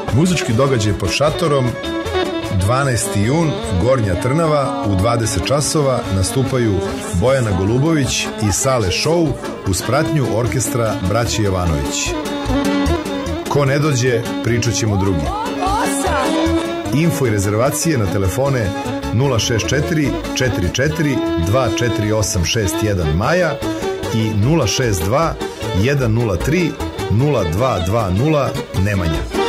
Muzički događaj pod šatorom 12. jun, Gornja Trnava, u 20 časova nastupaju Bojana Golubović i Sale Show uz pratnju orkestra Braće Jovanović. Ko ne dođe, pričat ćemo drugi. Info i rezervacije na telefone 064 44 24861 Maja i 062 103 0220 Nemanja.